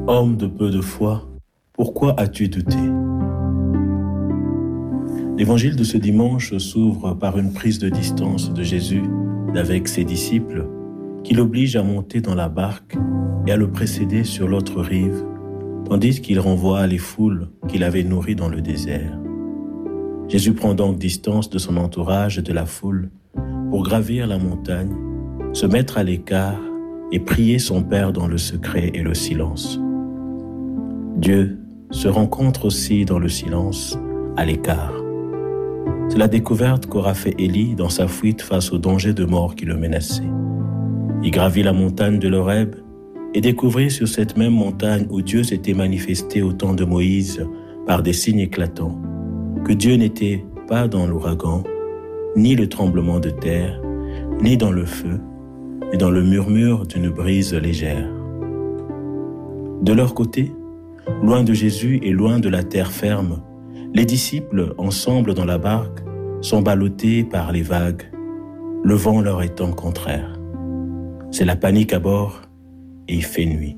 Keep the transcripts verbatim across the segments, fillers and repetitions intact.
Homme de peu de foi, pourquoi as-tu douté ? L'évangile de ce dimanche s'ouvre par une prise de distance de Jésus d'avec ses disciples qui l'oblige à monter dans la barque et à le précéder sur l'autre rive, tandis qu'il renvoie les foules qu'il avait nourries dans le désert. Jésus prend donc distance de son entourage et de la foule pour gravir la montagne, se mettre à l'écart et prier son Père dans le secret et le silence. Dieu se rencontre aussi dans le silence, à l'écart. C'est la découverte qu'aura fait Élie dans sa fuite face au danger de mort qui le menaçait. Il gravit la montagne de l'Horeb et découvrit sur cette même montagne où Dieu s'était manifesté au temps de Moïse par des signes éclatants, que Dieu n'était pas dans l'ouragan, ni le tremblement de terre, ni dans le feu, mais dans le murmure d'une brise légère. De leur côté, loin de Jésus et loin de la terre ferme, les disciples, ensemble dans la barque, sont ballottés par les vagues, le vent leur étant contraire. C'est la panique à bord et il fait nuit.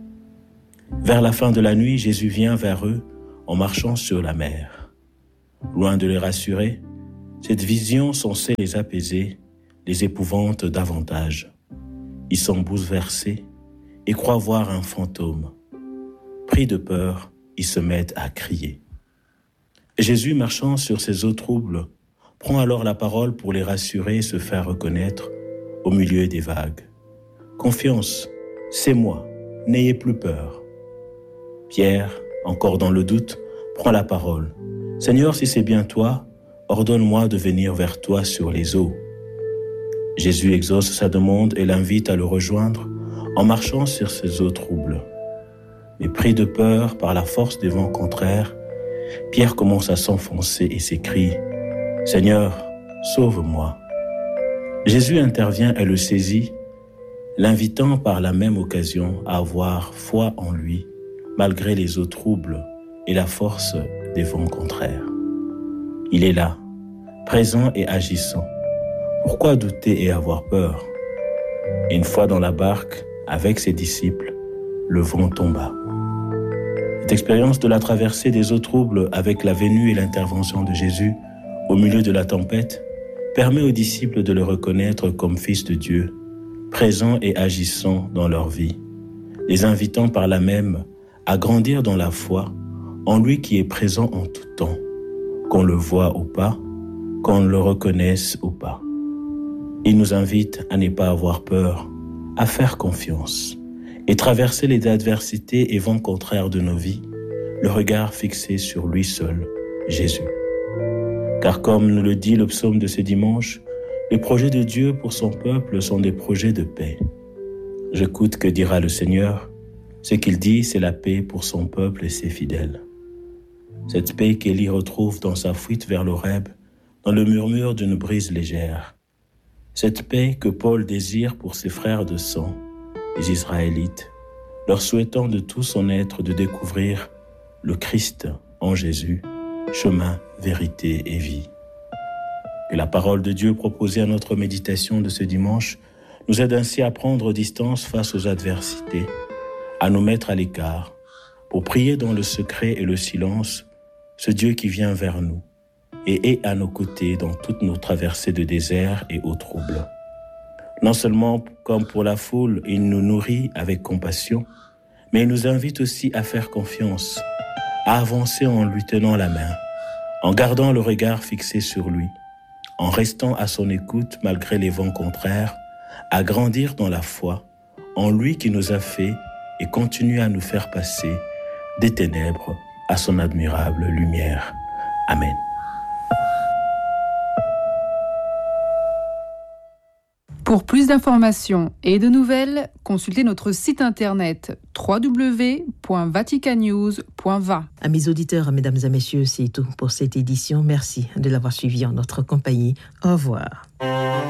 Vers la fin de la nuit, Jésus vient vers eux en marchant sur la mer. Loin de les rassurer, cette vision censée les apaiser les épouvante davantage. Ils sont bouleversés et croient voir un fantôme. Pris de peur, ils se mettent à crier. Jésus, marchant sur ces eaux troubles, prend alors la parole pour les rassurer et se faire reconnaître au milieu des vagues. « Confiance, c'est moi, n'ayez plus peur. » Pierre, encore dans le doute, prend la parole. « Seigneur, si c'est bien toi, ordonne-moi de venir vers toi sur les eaux. » Jésus exauce sa demande et l'invite à le rejoindre en marchant sur ces eaux troubles. Mais pris de peur par la force des vents contraires, Pierre commence à s'enfoncer et s'écrie « Seigneur, sauve-moi !» Jésus intervient et le saisit, l'invitant par la même occasion à avoir foi en lui, malgré les eaux troubles et la force des vents contraires. Il est là, présent et agissant. Pourquoi douter et avoir peur ? Une fois dans la barque, avec ses disciples, le vent tomba. Cette expérience de la traversée des eaux troubles avec la venue et l'intervention de Jésus au milieu de la tempête permet aux disciples de le reconnaître comme Fils de Dieu, présent et agissant dans leur vie, les invitant par là même à grandir dans la foi en lui qui est présent en tout temps, qu'on le voie ou pas, qu'on le reconnaisse ou pas. Il nous invite à ne pas avoir peur, à faire confiance et traverser les adversités et vents contraires de nos vies, le regard fixé sur lui seul, Jésus. Car comme nous le dit le psaume de ce dimanche, les projets de Dieu pour son peuple sont des projets de paix. J'écoute que dira le Seigneur. Ce qu'il dit, c'est la paix pour son peuple et ses fidèles. Cette paix qu'Élie retrouve dans sa fuite vers l'Horeb, dans le murmure d'une brise légère. Cette paix que Paul désire pour ses frères de sang, les Israélites, leur souhaitant de tout son être de découvrir le Christ en Jésus, chemin, vérité et vie. Que la parole de Dieu proposée à notre méditation de ce dimanche nous aide ainsi à prendre distance face aux adversités, à nous mettre à l'écart, pour prier dans le secret et le silence ce Dieu qui vient vers nous et est à nos côtés dans toutes nos traversées de désert et eaux troubles. Non seulement, comme pour la foule, il nous nourrit avec compassion, mais il nous invite aussi à faire confiance, à avancer en lui tenant la main, en gardant le regard fixé sur lui, en restant à son écoute malgré les vents contraires, à grandir dans la foi, en lui qui nous a fait et continue à nous faire passer des ténèbres à son admirable lumière. Amen. Pour plus d'informations et de nouvelles, consultez notre site internet w w w point vatican news point v a. Amis auditeurs, mesdames et messieurs, c'est tout pour cette édition. Merci de l'avoir suivi en notre compagnie. Au revoir.